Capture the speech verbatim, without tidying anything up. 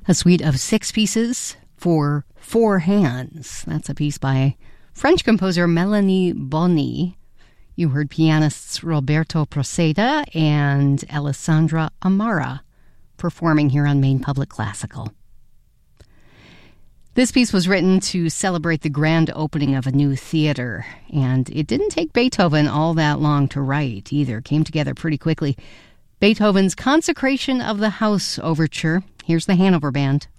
A suite of six pieces for four hands. That's a piece by French composer Melanie Boni. You heard pianists Roberto Proceda and Alessandra Amara performing here on Maine Public Classical. This piece was written to celebrate the grand opening of a new theater, and it didn't take Beethoven all that long to write either. It came together pretty quickly. Beethoven's Consecration of the House Overture. Here's the Hanover Band.